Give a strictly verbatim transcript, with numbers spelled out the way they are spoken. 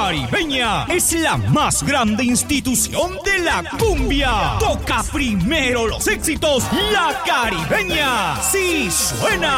Caribeña es la más grande institución de la cumbia. Toca primero los éxitos La Caribeña. Sí suena.